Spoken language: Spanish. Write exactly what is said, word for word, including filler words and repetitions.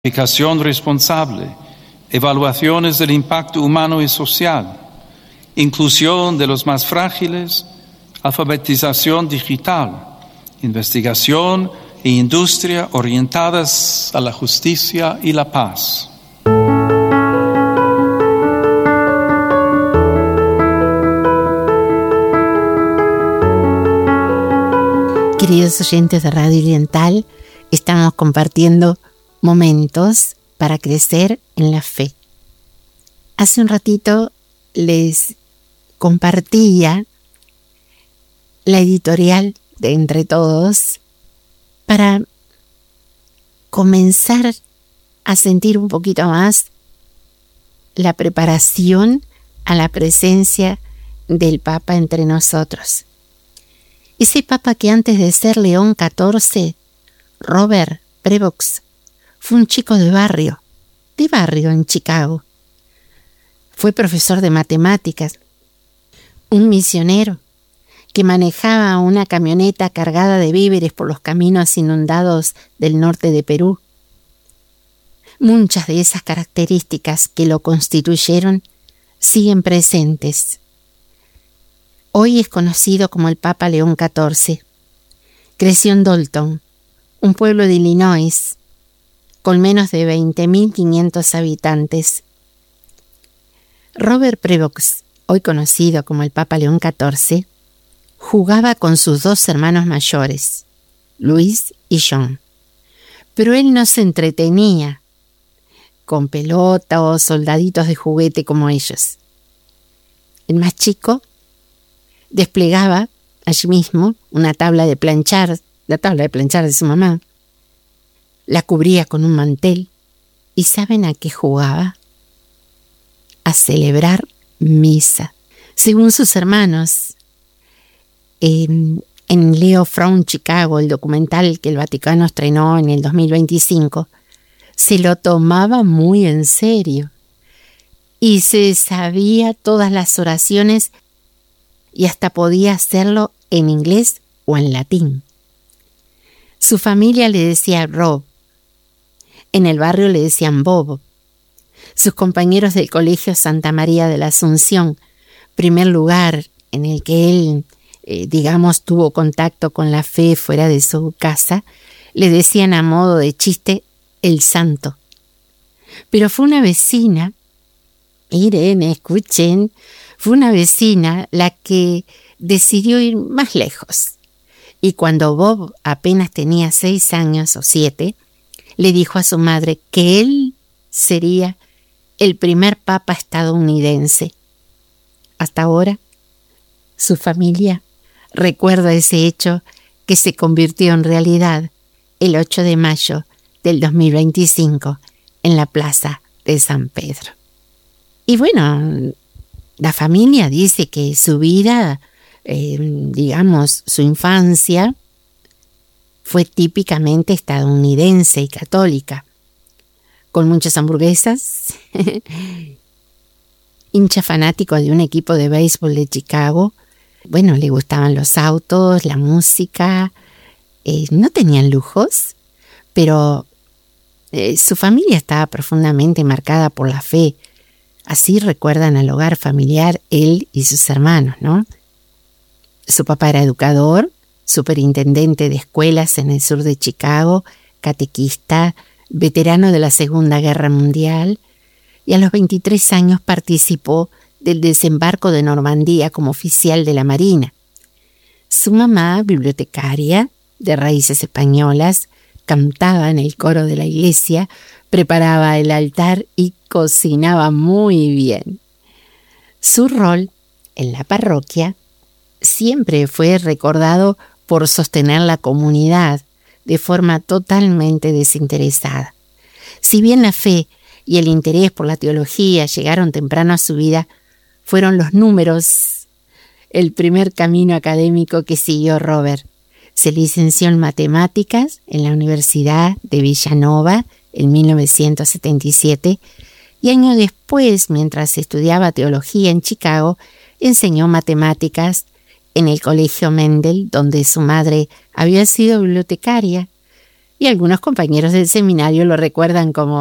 Planificación responsable, evaluaciones del impacto humano y social, inclusión de los más frágiles, alfabetización digital, investigación e industria orientadas a la justicia y la paz. Queridos oyentes de Radio Oriental, estamos compartiendo momentos para crecer en la fe. Hace un ratito les compartía la editorial de Entre Todos para comenzar a sentir un poquito más la preparación a la presencia del Papa entre nosotros. Ese Papa que antes de ser León catorce, Robert Prevost, fue un chico de barrio, de barrio en Chicago. Fue profesor de matemáticas, un misionero que manejaba una camioneta cargada de víveres por los caminos inundados del norte de Perú. Muchas de esas características que lo constituyeron siguen presentes. Hoy es conocido como el Papa León catorce. Creció en Dalton, un pueblo de Illinois, con menos de veinte mil quinientos habitantes. Robert Prevost, hoy conocido como el Papa León catorce, jugaba con sus dos hermanos mayores, Luis y John. Pero él no se entretenía con pelota o soldaditos de juguete como ellos. El más chico desplegaba allí mismo una tabla de planchar, la tabla de planchar de su mamá, la cubría con un mantel y ¿saben a qué jugaba? A celebrar misa. Según sus hermanos, en, en Leo from Chicago, el documental que el Vaticano estrenó en el dos mil veinticinco, se lo tomaba muy en serio y se sabía todas las oraciones y hasta podía hacerlo en inglés o en latín. Su familia le decía Rob, en el barrio le decían Bobo. Sus compañeros del Colegio Santa María de la Asunción, primer lugar en el que él, eh, digamos, tuvo contacto con la fe fuera de su casa, le decían a modo de chiste el santo. Pero fue una vecina, miren, escuchen, fue una vecina la que decidió ir más lejos. Y cuando Bob apenas tenía seis años o siete, le dijo a su madre que él sería el primer papa estadounidense. Hasta ahora, su familia recuerda ese hecho que se convirtió en realidad el ocho de mayo del dos mil veinticinco en la plaza de San Pedro. Y bueno, la familia dice que su vida, eh, digamos, su infancia, fue típicamente estadounidense y católica, con muchas hamburguesas, hincha fanático de un equipo de béisbol de Chicago. Bueno, le gustaban los autos, la música, eh, no tenían lujos, pero eh, su familia estaba profundamente marcada por la fe. Así recuerdan al hogar familiar él y sus hermanos, ¿no? Su papá era educador, superintendente de escuelas en el sur de Chicago, catequista, veterano de la Segunda Guerra Mundial, y a los veintitrés años participó del desembarco de Normandía como oficial de la Marina. Su mamá, bibliotecaria, de raíces españolas, cantaba en el coro de la iglesia, preparaba el altar y cocinaba muy bien. Su rol en la parroquia siempre fue recordado por sostener la comunidad de forma totalmente desinteresada. Si bien la fe y el interés por la teología llegaron temprano a su vida, fueron los números el primer camino académico que siguió Robert. Se licenció en matemáticas en la Universidad de Villanova en mil novecientos setenta y siete y años después, mientras estudiaba teología en Chicago, enseñó matemáticas en el Colegio Mendel, donde su madre había sido bibliotecaria y algunos compañeros del seminario lo recuerdan como